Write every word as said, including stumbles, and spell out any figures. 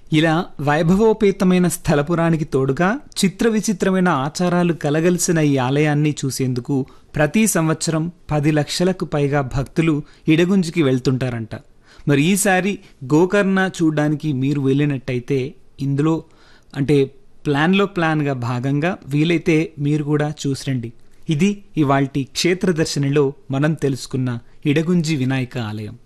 ఇలా వైభవోపేతమైన స్థలపురానికి తోడుగా చిత్ర విచిత్రమైన ఆచారాలు కలగలిసిన ఈ ఆలయాన్ని చూసేందుకు ప్రతి సంవత్సరం పది లక్షలకు పైగా భక్తులు ఇడగుంజికి వెళ్తుంటారంట. మరి ఈసారి గోకర్ణ చూడ్డానికి మీరు వెళ్ళినట్టయితే ఇందులో అంటే ప్లాన్లో ప్లాన్గా భాగంగా వీలైతే మీరు కూడా చూసిరండి. ఇది ఇవాల్టి క్షేత్ర దర్శనిలో మనం తెలుసుకున్న ఇడగుంజి వినాయక ఆలయం.